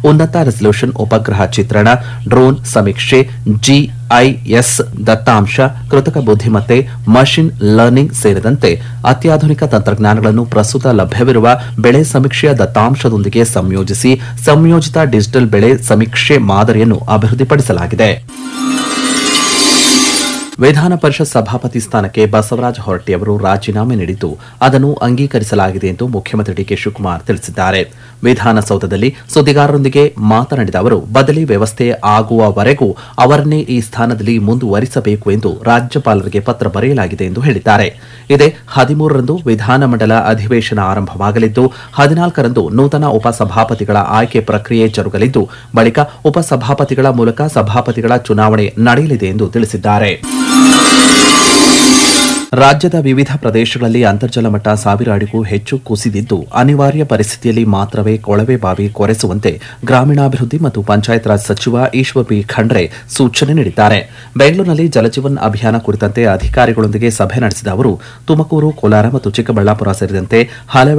ಉನ್ನತ ರೆಸಲ್ಯೂಷನ್ ಉಪಗ್ರಹ ಚಿತ್ರಣ, ಡ್ರೋನ್ ಸಮೀಕ್ಷೆ, ಜಿಐಎಸ್ ದತ್ತಾಂಶ, ಕೃತಕ ಬುದ್ಧಿಮತ್ತೆ, ಮಷಿನ್ ಲರ್ನಿಂಗ್ ಸೇರಿದಂತೆ ಅತ್ಯಾಧುನಿಕ ತಂತ್ರಜ್ಞಾನಗಳನ್ನು ಪ್ರಸ್ತುತ ಲಭ್ಯವಿರುವ ಬೆಳೆ ಸಮೀಕ್ಷೆಯ ದತ್ತಾಂಶದೊಂದಿಗೆ ಸಂಯೋಜಿಸಿ ಸಂಯೋಜಿತ ಡಿಜಿಟಲ್ ಬೆಳೆ ಸಮೀಕ್ಷೆ ಮಾದರಿಯನ್ನು ಅಭಿವೃದ್ಧಿಪಡಿಸಲಾಗಿದೆ. ವಿಧಾನ ಪರಿಷತ್ ಸಭಾಪತಿ ಸ್ಥಾನಕ್ಕೆ ಬಸವರಾಜ ಹೊರಟ್ಟಿ ಅವರು ರಾಜೀನಾಮೆ ನೀಡಿದ್ದು ಅದನ್ನು ಅಂಗೀಕರಿಸಲಾಗಿದೆ ಎಂದು ಮುಖ್ಯಮಂತ್ರಿ ಡಿಕೆ ಶಿವಕುಮಾರ್ ತಿಳಿಸಿದ್ದಾರೆ. ವಿಧಾನಸೌಧದಲ್ಲಿ ಸುದ್ದಿಗಾರರೊಂದಿಗೆ ಮಾತನಾಡಿದ ಅವರು, ಬದಲಿ ವ್ಯವಸ್ಥೆ ಆಗುವವರೆಗೂ ಅವರನ್ನೇ ಈ ಸ್ಥಾನದಲ್ಲಿ ಮುಂದುವರಿಸಬೇಕು ಎಂದು ರಾಜ್ಯಪಾಲರಿಗೆ ಪತ್ರ ಬರೆಯಲಾಗಿದೆ ಎಂದು ಹೇಳಿದ್ದಾರೆ. ಇದೇ 13ರಂದು ವಿಧಾನಮಂಡಲ ಅಧಿವೇಶನ ಆರಂಭವಾಗಲಿದ್ದು 14ರಂದು ನೂತನ ಉಪಸಭಾಪತಿಗಳ ಆಯ್ಕೆ ಪ್ರಕ್ರಿಯೆ ಜರುಗಲಿದ್ದು ಬಳಿಕ ಉಪಸಭಾಪತಿಗಳ ಮೂಲಕ ಸಭಾಪತಿಗಳ ಚುನಾವಣೆ ನಡೆಯಲಿದೆ ಎಂದು ತಿಳಿಸಿದ್ದಾರೆ. ರಾಜ್ಯದ ವಿವಿಧ ಪ್ರದೇಶಗಳಲ್ಲಿ ಅಂತರ್ಜಲ ಮಟ್ಟ 1000 ಅಡಿಗೂ ಹೆಚ್ಚು ಕುಸಿದಿದ್ದು ಅನಿವಾರ್ಯ ಪರಿಸ್ಥಿತಿಯಲ್ಲಿ ಮಾತ್ರವೇ ಕೊಳವೆ ಬಾವಿ ಕೊರೆಸುವಂತೆ ಗ್ರಾಮೀಣಾಭಿವೃದ್ಧಿ ಮತ್ತು ಪಂಚಾಯತ್ ರಾಜ್ ಸಚಿವ ಈಶ್ವರ್ ಬಿ ಖಂಡ್ರೆ ಸೂಚನೆ ನೀಡಿದ್ದಾರೆ. ಬೆಂಗಳೂರಿನಲ್ಲಿ ಜಲಜೀವನ್ ಅಭಿಯಾನ ಕುರಿತಂತೆ ಅಧಿಕಾರಿಗಳೊಂದಿಗೆ ಸಭೆ ನಡೆಸಿದ ಅವರು ತುಮಕೂರು, ಕೋಲಾರ ಮತ್ತು ಚಿಕ್ಕಬಳ್ಳಾಪುರ ಸೇರಿದಂತೆ ಹಲವೆಡೆ